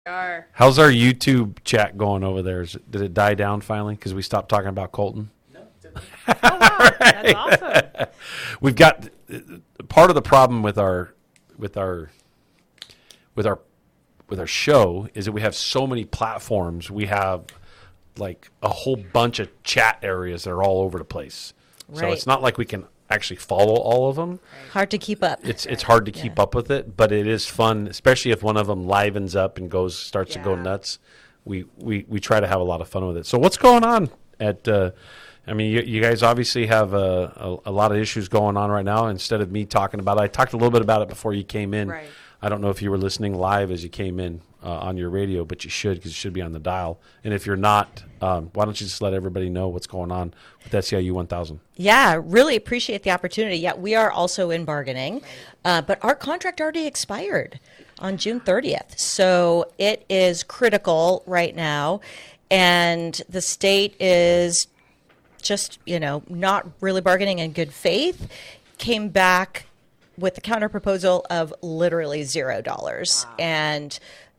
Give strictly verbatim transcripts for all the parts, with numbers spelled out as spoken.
Are. How's our YouTube chat going over there? Is it, did it die down finally because we stopped talking about Colton? No, it didn't. Oh, wow. That's awesome. We've got part of the problem with our with our with our with our show is that we have so many platforms. We have like a whole bunch of chat areas that are all over the place. Right. So it's not like we can actually follow all of them. Hard to keep up. It's it's hard to keep Yeah. up with it, but it is fun, especially if one of them livens up and goes starts to go Yeah. nuts. We, we we try to have a lot of fun with it. So what's going on at? Uh, I mean, you, you guys obviously have a, a, a lot of issues going on right now. Instead of me talking about it, I talked a little bit about it before you came in. Right. I don't know if you were listening live as you came in uh, on your radio, but you should because it should be on the dial. And if you're not, um, why don't you just let everybody know what's going on with S E I U one thousand? Yeah, really appreciate the opportunity. Yeah, we are also in bargaining, uh, but our contract already expired on June thirtieth. So it is critical right now, and the state is just, you know, not really bargaining in good faith, came back with the counter proposal of literally zero dollars and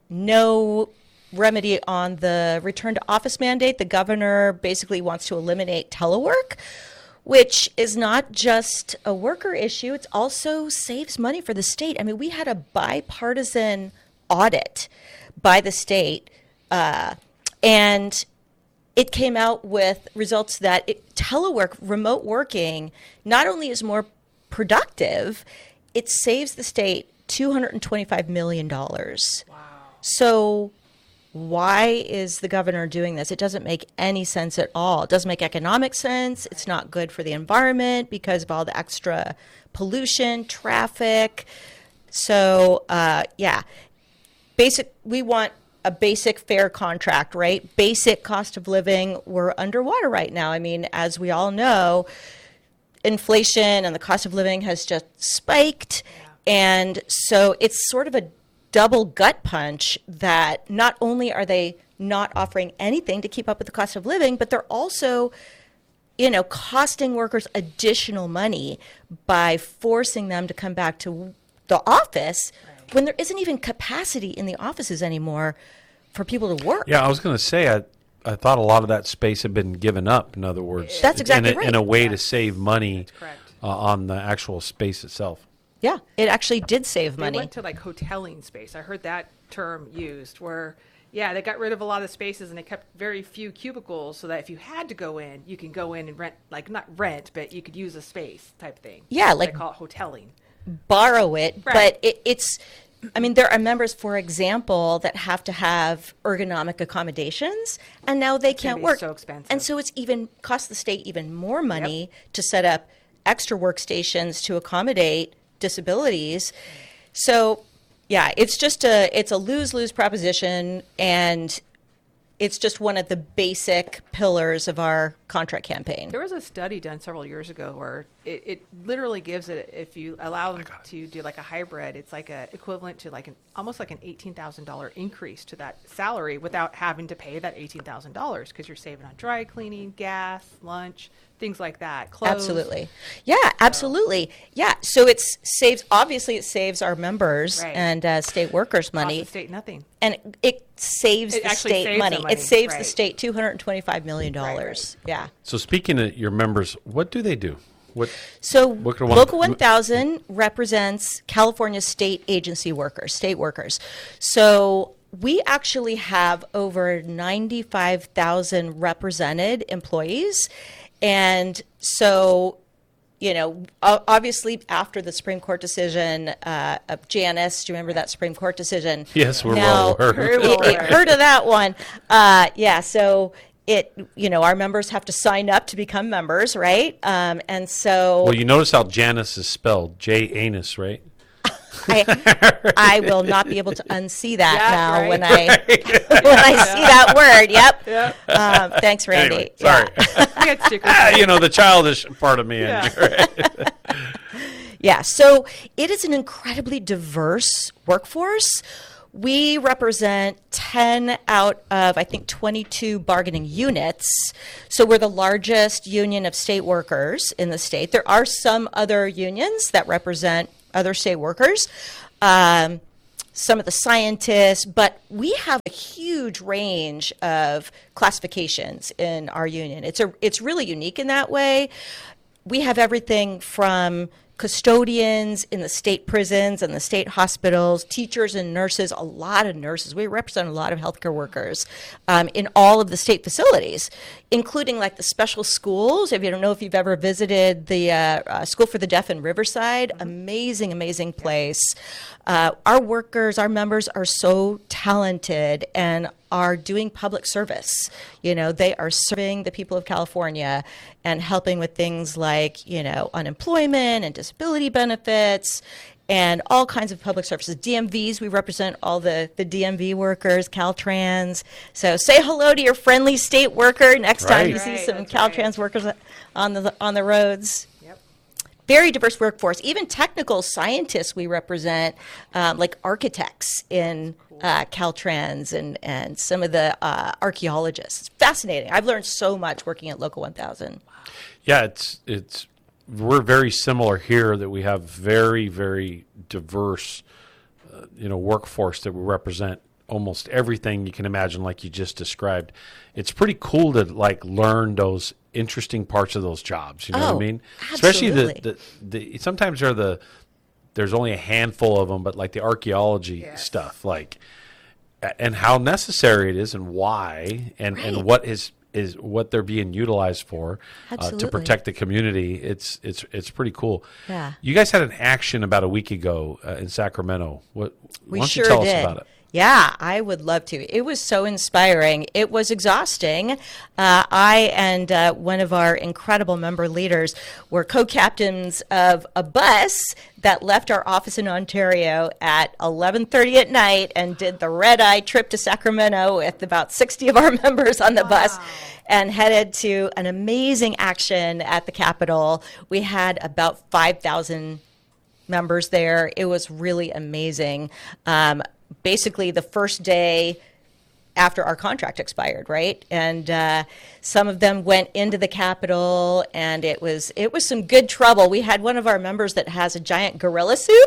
no remedy on the return to office mandate. The governor basically wants to eliminate telework, which is not just a worker issue. It also saves money for the state. I mean, we had a bipartisan audit by the state, uh, and it came out with results that it, telework, remote working, not only is more productive, it saves the state two hundred twenty-five million dollars. Wow. So why is the governor doing this? It doesn't make any sense at all. It doesn't make economic sense. It's not good for the environment because of all the extra pollution, traffic. So, uh, yeah, basic. We want a basic fair contract, right? Basic cost of living. We're underwater right now. I mean, as we all know, inflation and the cost of living has just spiked. Yeah. And so it's sort of a double gut punch that not only are they not offering anything to keep up with the cost of living, but they're also, you know, costing workers additional money by forcing them to come back to the office right. when there isn't even capacity in the offices anymore for people to work. Yeah, I was going to say, I, I thought a lot of that space had been given up, in other words. That's exactly in a, right. In a way yeah. to save money correct. Uh, on the actual space itself. Yeah, it actually did save They money. went to like hoteling space. I heard that term used where, yeah, they got rid of a lot of spaces and they kept very few cubicles so that if you had to go in, you can go in and rent, like not rent, but you could use a space type thing. Yeah, like they call it hoteling. Borrow it, Right. but it, it's, I mean, there are members, for example, that have to have ergonomic accommodations, and now they gonna can't be work. so expensive. And so it's even cost the state even more money to set up extra workstations to accommodate disabilities. So, yeah, it's just a it's a lose-lose proposition, and it's just one of the basic pillars of our contract campaign. There was a study done several years ago where it, it literally gives it, if you allow them to do like a hybrid, it's like a equivalent to like an almost like an eighteen thousand dollars increase to that salary without having to pay that eighteen thousand dollars because you're saving on dry cleaning, gas, lunch, things like that, clothes. Absolutely. Yeah, absolutely. Yeah. So it's saves, obviously it saves our members Right. and uh, state workers Cost money. the state nothing. And it, it saves It the actually state saves money. them money, It saves the right. state two hundred twenty-five million dollars. Right, Yeah. So speaking of your members, what do they do? What? So What could one- Local one thousand represents California state agency workers, state workers. So we actually have over ninety-five thousand represented employees. And so, you know, o- obviously after the Supreme Court decision uh, of Janus, do you remember that Supreme Court decision? Yes, we're Now, well aware. Very well it, it aware. heard of that one. Uh, yeah, so it, you know, our members have to sign up to become members, right? Um, and so Well, you notice how Janus is spelled, J Anus, right? I, I will not be able to unsee that Yeah, now right. when I when I see that word. Yep. Yeah. Um, thanks, Randy. Anyway, sorry. Yeah. We had stickers. Ah, you know, the childish part of me. Yeah. Right? Yeah, so it is an incredibly diverse workforce. We represent ten out of, I think, twenty-two bargaining units. So we're the largest union of state workers in the state. There are some other unions that represent other state workers. Um, some of the scientists, but we have a huge range of classifications in our union. It's a it's really unique in that way. We have everything from custodians in the state prisons and the state hospitals, teachers and nurses, a lot of nurses. We represent a lot of healthcare workers um, in all of the state facilities, including like the special schools. If you don't know if you've ever visited the uh, uh, School for the Deaf in Riverside, amazing, amazing place. Uh, our workers, our members are so talented and are doing public service. You know, they are serving the people of California and helping with things like, you know, unemployment and disability benefits and all kinds of public services. D M Vs, we represent all the, the D M V workers, Caltrans. So say hello to your friendly state worker next time Right. you see Right, some that's Caltrans right. workers on the on the roads. Yep. Very diverse workforce. Even technical scientists we represent, um, like architects in uh, Caltrans and, and some of the uh, archaeologists. It's fascinating. I've learned so much working at Local one thousand. Yeah, it's it's we're very similar here that we have very very diverse, uh, you know, workforce that we represent almost everything you can imagine, like you just described. It's pretty cool to like learn those interesting parts of those jobs. You know Oh, what I mean? Especially absolutely. the, the the sometimes they're the there's only a handful of them, but like the archecology Yes. stuff, like a- and how necessary it is and why and Right. and what is is what they're being utilized for uh, to Absolutely. protect the community. It's it's it's pretty cool. Yeah. You guys had an action about a week ago uh, in Sacramento. What We why don't sure you tell did. us about it? Yeah, I would love to. It was so inspiring. It was exhausting. Uh, I and uh, one of our incredible member leaders were co-captains of a bus that left our office in Ontario at eleven thirty at night and did the red-eye trip to Sacramento with about sixty of our members on the bus and headed to an amazing action at the Capitol. We had about five thousand members there. It was really amazing. Um, basically, the first day after our contract expired, right? And uh, some of them went into the Capitol, and it was it was some good trouble. We had one of our members that has a giant gorilla suit,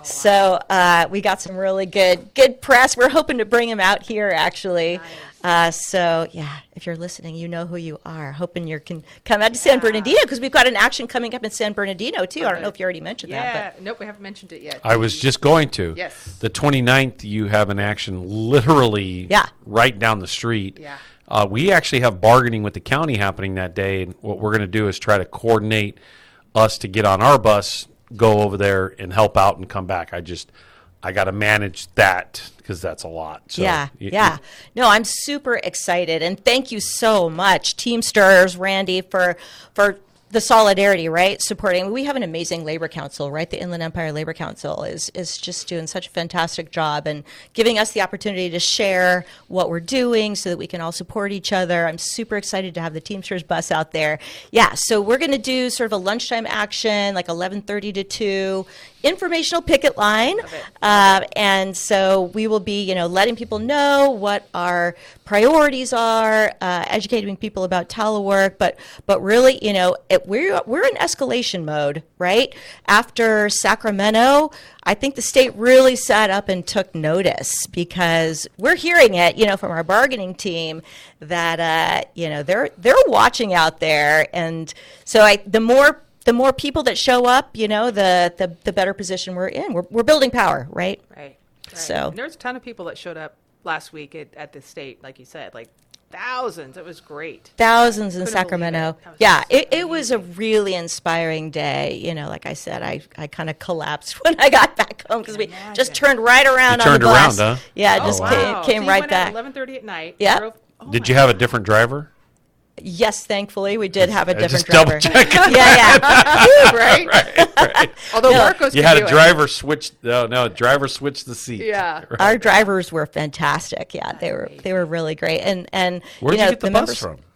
so uh, we got some really good good press. We're hoping to bring him out here, actually. Uh, so yeah, if you're listening, you know who you are. Hoping you can come out to San Bernardino because we've got an action coming up in San Bernardino too. I don't know if you already mentioned that, Yeah. but Nope, we haven't mentioned it yet. I was just going to. Yes. The twenty-ninth, you have an action literally Yeah. right down the street. Yeah. Uh, we actually have bargaining with the county happening that day, and what we're going to do is try to coordinate us to get on our bus, go over there, and help out and come back. I just, I got to manage that because that's a lot. So, yeah, y- yeah. No, I'm super excited, and thank you so much, Teamsters, Randy, for for the solidarity, right? Supporting. We have an amazing labor council, right? The Inland Empire Labor Council is is just doing such a fantastic job and giving us the opportunity to share what we're doing so that we can all support each other. I'm super excited to have the Teamsters bus out there. Yeah, so we're going to do sort of a lunchtime action, like eleven thirty to two, informational picket line. Uh, and so we will be, you know, letting people know what our priorities are, uh, educating people about telework, but but really, you know, it, we're we're in escalation mode, right? After Sacramento, I think the state really sat up and took notice because we're hearing it, you know, from our bargaining team that uh, you know they're they're watching out there, and so I the more. The more people that show up, you know, the, the, the better position we're in. We're, we're building power, right? Right. right. So- And there's a ton of people that showed up last week at, at the state, like you said, like thousands. It was great. Thousands in Couldn't believe Sacramento. it. That was Yeah, just it, it was a really inspiring day. You know, like I said, I, I kind of collapsed when I got back home because we imagine. just turned right around You on turned the bus. around, huh? Yeah, Oh, just wow. came, came So you right went back. at eleven thirty at night. Yeah. drove- oh Did my you have a different driver? Yes, thankfully, we did have a I different just double driver. checking. Yeah, yeah. right? right, right. Although No. Marcos You could had do a it. driver switch. No, no, driver switched the seat. Yeah. Our drivers were fantastic. Yeah, they were they were really great. And and Where did you you, know, get the, members, bus from?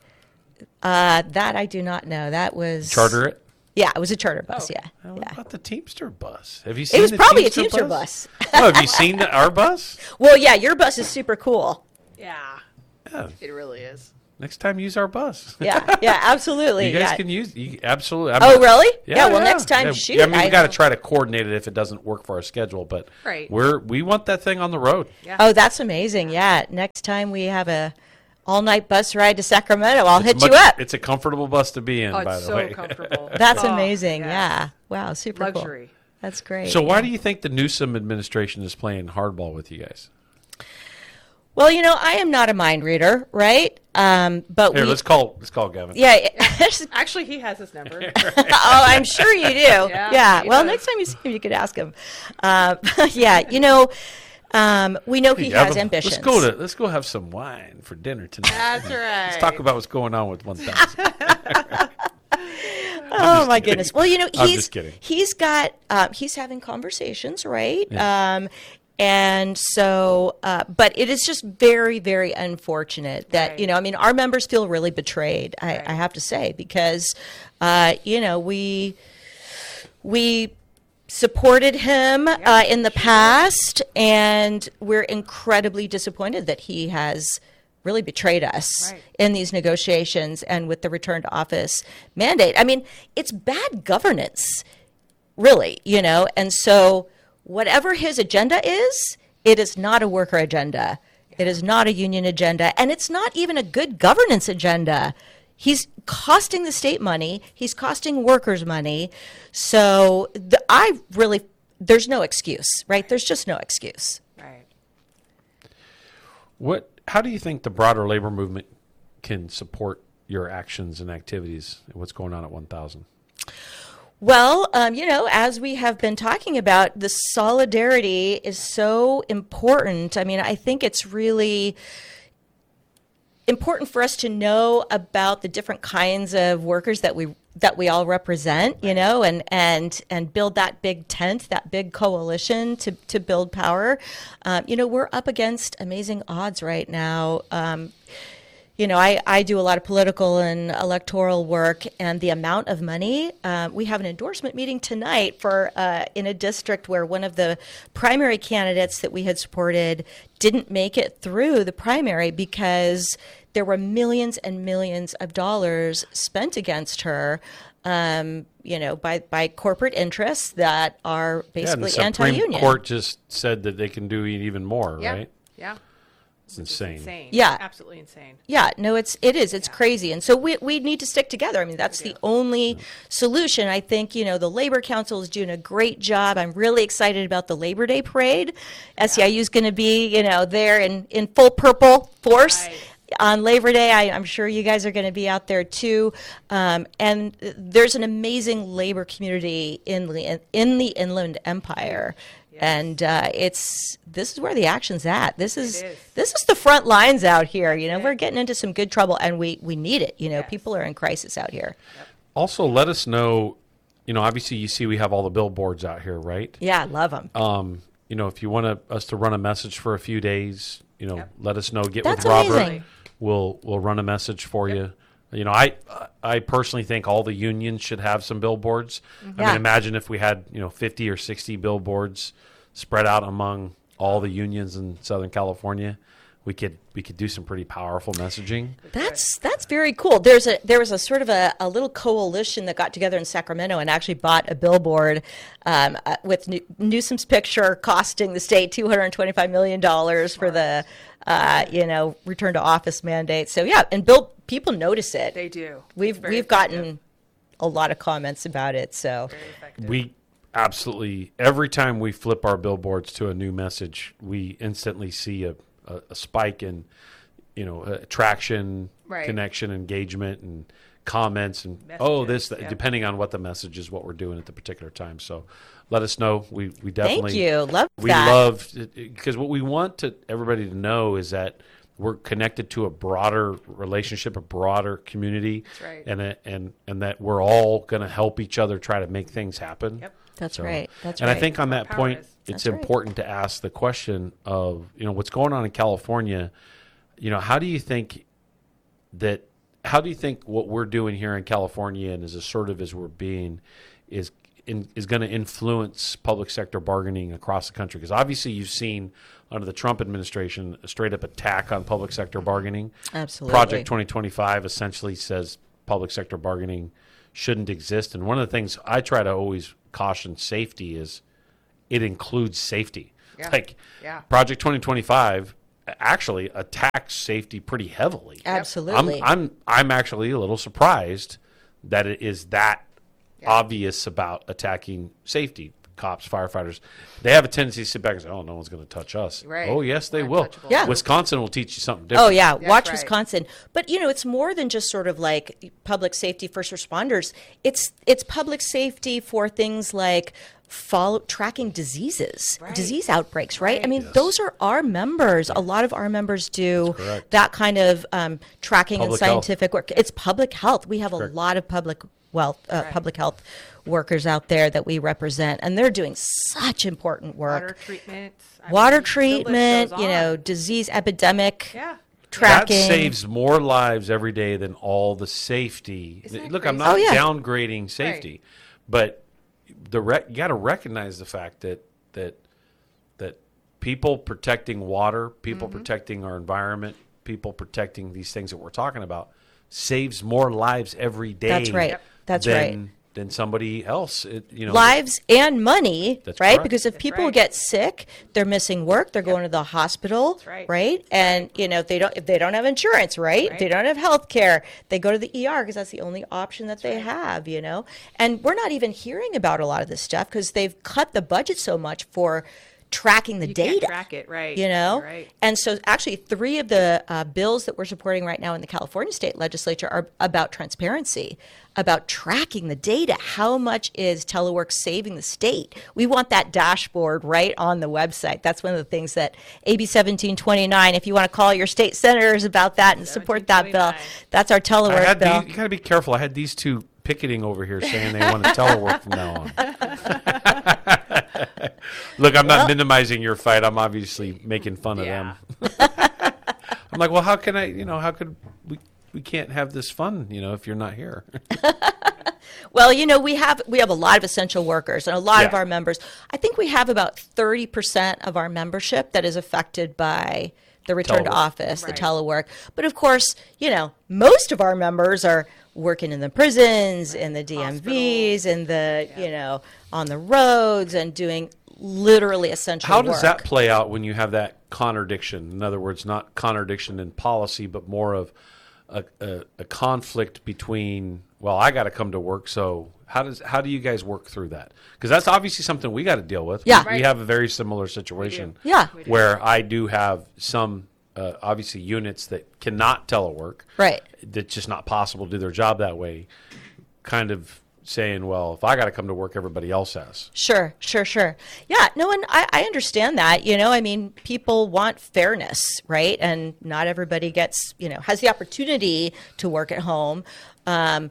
Uh, that I do not know. That was Charter it? Yeah, it was a charter bus. Oh. yeah, Oh, what yeah. about the Teamster bus? Have you seen It was the probably Teamster a Teamster bus? bus. Oh, have you seen the, our bus? Well, yeah, your bus is super cool. Yeah. Yeah. It really is. next time use our bus. Yeah, yeah, absolutely. You guys yeah. can use you, absolutely. I'm Oh, not- really? Yeah, well, next time, Yeah, shoot, I mean, we I- got to try to coordinate it if it doesn't work for our schedule, but Right. we're we want that thing on the road. Yeah. Oh, that's amazing. Yeah. Next time we have a all-night bus ride to Sacramento, I'll hit It's you much- up. It's a comfortable bus to be in, Oh, by it's the so way. comfortable. That's Oh, amazing. yes. Yeah. Wow, super Luxury. cool. That's great. So why do you think the Newsom administration is playing hardball with you guys? Well, you know, I am not a mind reader, right? Um, but Here, we, let's call let's call Gavin. yeah. Actually, he has his number. Oh, I'm sure you do. Yeah, Yeah. he Well, does. next time you see him, you could ask him. Uh, yeah. You know, um, we know he has Gavin, ambitions. Let's go to let's go have some wine for dinner tonight. That's right. Let's talk about what's going on with one thousand. Oh my goodness. Well, you know, I'm he's just kidding. he's got um, he's having conversations, right? Um, and so, uh, but it is just very, very unfortunate that Right. you know, I mean, our members feel really betrayed. I, Right. I have to say because, uh, you know, we we supported him uh, in the past, and we're incredibly disappointed that he has really betrayed us Right. in these negotiations and with the return to office mandate. I mean, it's bad governance, really, you know, and so whatever his agenda is, it is not a worker agenda. It is not a union agenda, and it's not even a good governance agenda. He's costing the state money. He's costing workers money. So the, I really, there's no excuse, right? There's just no excuse. Right. What? How do you think the broader labor movement can support your actions and activities and what's going on at one thousand? Well, um, you know, as we have been talking about, the solidarity is so important. I mean, I think it's really important for us to know about the different kinds of workers that we that we all represent, you know, and and and build that big tent, that big coalition to to build power. Um, you know, we're up against amazing odds right now. Um, you know, I, I do a lot of political and electoral work, and the amount of money. Uh, we have an endorsement meeting tonight for uh, in a district where one of the primary candidates that we had supported didn't make it through the primary because there were millions and millions of dollars spent against her. Um, you know, by by corporate interests that are Yeah, and the basically Supreme anti-union. Court just said that they can do even more, Yeah. right? Yeah. It's insane. Insane. Yeah. Absolutely insane. Yeah, no, it's it is. It's crazy, and so we we need to stick together. I mean, that's the only solution. I think you know the Labor Council is doing a great job. I'm really excited about the Labor Day parade. S E I U is going to be you know there in in full purple force. Right. On Labor Day, I, I'm sure you guys are going to be out there too. Um, and there's an amazing labor community in the in the Inland Empire, and uh, it's this is where the action's at. This is, is. this is the front lines out here. You know, we're getting into some good trouble, and we we need it. You know, Yes. people are in crisis out here. Also, let us know. You know, obviously, you see we have all the billboards out here, right? Yeah, love them. Um, you know, if you want to, us to run a message for a few days, you know, Yep. let us know. Get That's with Robert. amazing. We'll we'll run a message for you. You know, I I personally think all the unions should have some billboards. I Yeah. mean, imagine if we had you know fifty or sixty billboards spread out among all the unions in Southern California. We could we could do some pretty powerful messaging. That's that's very cool. There's a there was a sort of a, a little coalition that got together in Sacramento and actually bought a billboard um, uh, with New- Newsom's picture costing the state two hundred twenty-five million dollars for the uh, you know return to office mandate. So yeah, and Bill people notice it. They do. We've It's very we've effective. gotten a lot of comments about it. So Very effective. We absolutely every time we flip our billboards to a new message, we instantly see a, a, a spike in you know attraction, Right. connection, engagement, and comments, and oh, this Messages, yeah. depending on what the message is, what we're doing at the particular time. So let us know. We we definitely thank you. Love we that. love because what we want to everybody to know is that we're connected to a broader relationship, a broader community, That's right. and a, and and that we're all going to help each other try to make things happen. Yep. That's So- right. That's and right. I think on that power point, is. it's That's right. important to ask the question of you know what's going on in California. You know, how do you think that? How do you think what we're doing here in California and as assertive as we're being is in, is going to influence public sector bargaining across the country? Because obviously you've seen under the Trump administration a straight up attack on public sector bargaining. Absolutely. Project twenty twenty-five essentially says public sector bargaining shouldn't exist. And one of the things I try to always caution safety is it includes safety. Yeah. Like Yeah. Project twenty twenty-five actually attacks safety pretty heavily. Absolutely. I'm I'm I'm actually a little surprised that it is that obvious about attacking safety. Cops, firefighters, they have a tendency to sit back and say, "Oh, no one's going to touch us." Right. Oh, yes, they We're will. untouchable. Yeah. Wisconsin will teach you something different. Oh yeah, That's watch right. Wisconsin. But you know, it's more than just sort of like public safety, first responders. It's it's public safety for things like follow tracking diseases, Right. disease outbreaks. Right? I Right. mean, Yes. those are our members. A lot of our members do correct. that kind of um, tracking Public and health. scientific work. It's public health. We have a correct. lot of public wealth, uh, Right. public health workers out there that we represent, and they're doing such important work. Water treatment. I mean, Water the list treatment, goes you on. know, disease epidemic. Yeah. Tracking. That saves more lives every day than all the safety. Isn't that Look, I'm crazy? not Oh, yeah. downgrading safety, but the rec- you got to recognize the fact that that that people protecting water, people Mm-hmm. protecting our environment, people protecting these things that we're talking about saves more lives every day. That's right. Yep. That's than, right. Than somebody else. It, you know, Lives and money, That's right? correct. Because if That's people right. get sick, they're missing work, they're going to the hospital, right. right? And you know, if they don't if they don't have insurance, right? Right. They don't have health care, they go to the E R because that's the only option that they have, you know? And we're not even hearing about a lot of this stuff because they've cut the budget so much for tracking the You data. can't track it, right? You know, You're right. and so actually three of the uh, bills that we're supporting right now in the California state legislature are about transparency, about tracking the data. How much is telework saving the state? We want that dashboard right on the website. That's one of the things that A B seventeen twenty-nine, if you want to call your state senators about that and support that bill, that's our I telework had bill. these, you got to be careful. I had these two picketing over here saying they want to telework from now on. Look, I'm not Well- minimizing your fight. I'm obviously making fun of Yeah. them. I'm like, well, how can I, you know, how could we, we can't have this fun, you know, if you're not here. Well, you know, we have we have a lot of essential workers and a lot of Yeah. our members. I think we have about thirty percent of our membership that is affected by the return to Telework. office, the Right. telework. But of course, you know, most of our members are working in the prisons, in the D M Vs, in the, you know, on the roads and doing literally essential How work. does that play out when you have that contradiction? In other words, not contradiction in policy, but more of a, a, a conflict between, well, I got to come to work, so how does how do you guys work through that? Because that's obviously something we got to deal with. Yeah. We, we have a very similar situation. Yeah. We do. Where I do have some uh, obviously units that cannot telework. Right. That's just not possible to do their job that way. Kind of saying, well, if I got to come to work, everybody else has. Sure, sure, sure. Yeah, no, and I, I understand that. You know, I mean, people want fairness, right? And not everybody gets, you know, has the opportunity to work at home. Um,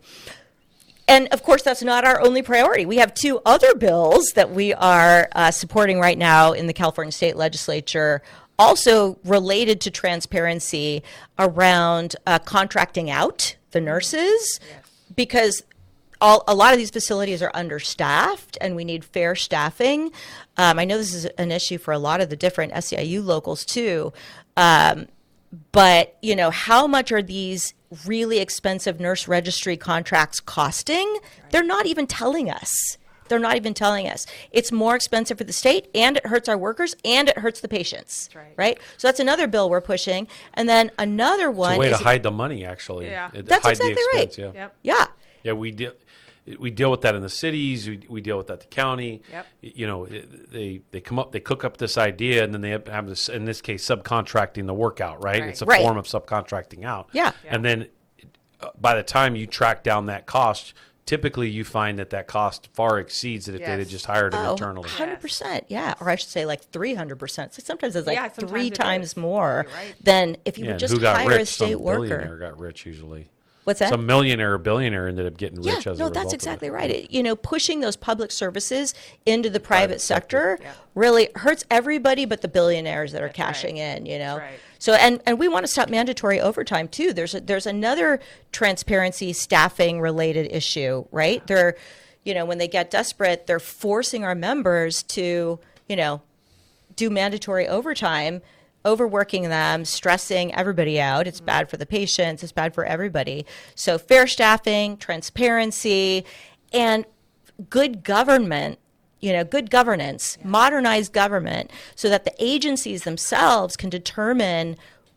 and of course, that's not our only priority. We have two other bills that we are uh, supporting right now in the California State Legislature, also related to transparency around uh, contracting out the nurses, because all, a lot of these facilities are understaffed and we need fair staffing. Um, I know this is an issue for a lot of the different S E I U locals too. Um, but, you know, how much are these really expensive nurse registry contracts costing? They're not even telling us. They're not even telling us. It's more expensive for the state, and it hurts our workers, and it hurts the patients. That's right. Right? So that's another bill we're pushing. And then another one It's a way is to hide the money, actually. Yeah. It- That's hide exactly the right. expense, Yeah. Yep. yeah. Yeah, we deal we deal with that in the cities. We, we deal with that at the county. Yep. You know, it- they they come up, they cook up this idea, and then they have, have this. In this case, subcontracting the work out. Right? Right. It's a Right. form of subcontracting out. Yeah. And then uh, by the time you track down that cost, typically you find that that cost far exceeds it if they had Yes. just hired them Oh, internally. one hundred percent. Yeah. Or I should say like three hundred percent. So sometimes it's like Yeah, sometimes three it times is. more You're right. than if you Yeah, would and just who got hire rich? a state Some worker. billionaire got rich usually. What's that? Some millionaire or billionaire ended up getting Yeah, rich as a no, result that's of exactly it. right. It, you know, pushing those public services into the private, sector, Yeah. really hurts everybody but the billionaires that are That's cashing right. in, you know. That's right. So and and we want to stop mandatory overtime too. There's a, there's another transparency staffing related issue, right? There, you you know, when they get desperate, they're forcing our members to, you know, do mandatory overtime, overworking them, stressing everybody out. It's bad for the patients. It's bad for everybody. So fair staffing, transparency, and good government, you know, good governance, yeah. modernized government, so that the agencies themselves can determine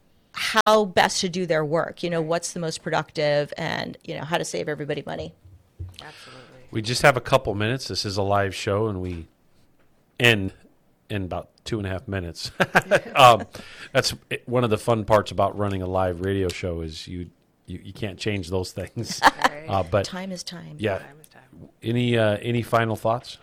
how best to do their work, you know, what's the most productive and, you know, how to save everybody money. Absolutely. We just have a couple minutes. This is a live show, and we end in about two and a half minutes. um, that's one of the fun parts about running a live radio show is you you, you can't change those things. Right. Uh, but time is time. Yeah. Time is time. Any uh, any final thoughts?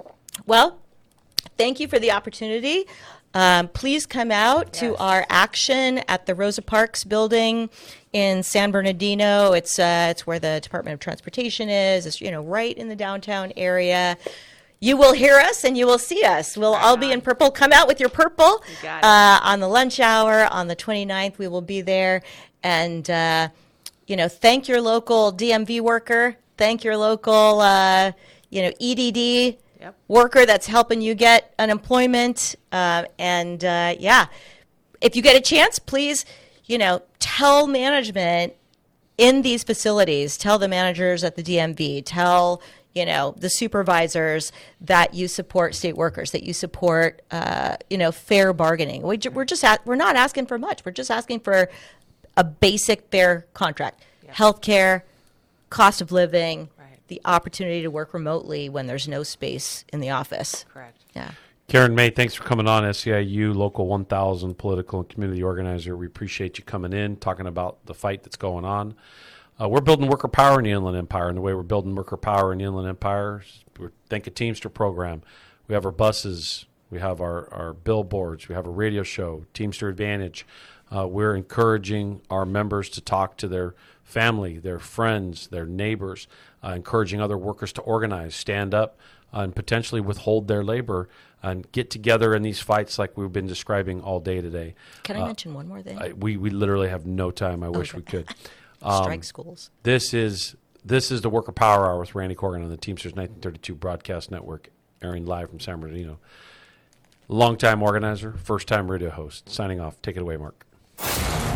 Well, thank you for the opportunity. Um, please come out yes. to our action at the Rosa Parks building in San Bernardino. It's uh, it's where the Department of Transportation is. It's, you know, right in the downtown area. You will hear us and you will see us. We'll right all on. be in purple. Come out with your purple uh, on the lunch hour on the twenty-ninth. We will be there. And, uh, you know, thank your local D M V worker. Thank your local, uh, you know, E D D Yep. worker that's helping you get unemployment. Uh, and uh, yeah, if you get a chance, please, you know, tell management in these facilities, tell the managers at the D M V, tell, you know, the supervisors that you support state workers, that you support, uh, you know, fair bargaining. We, we're just, at, we're not asking for much. We're just asking for a basic fair contract, yep. healthcare, cost of living, the opportunity to work remotely when there's no space in the office. Correct. Yeah. Karen May, thanks for coming on. S C I U Local one thousand political and community organizer. We appreciate you coming in, talking about the fight that's going on. Uh, we're building worker power in the Inland Empire, and the way we're building worker power in the Inland Empire, we thank a Teamster program. We have our buses, we have our, our billboards, we have a radio show, Teamster Advantage. Uh, we're encouraging our members to talk to their family, their friends, their neighbors, uh, encouraging other workers to organize, stand up, uh, and potentially withhold their labor and get together in these fights like we've been describing all day today. Can I uh, mention one more thing? I, we, we literally have no time. I okay. wish we could. Um, Strike schools. This is this is the Worker Power Hour with Randy Corgan on the Teamsters nineteen thirty-two Broadcast Network, airing live from San Bernardino. Longtime organizer, first-time radio host. Signing off. Take it away, Mark.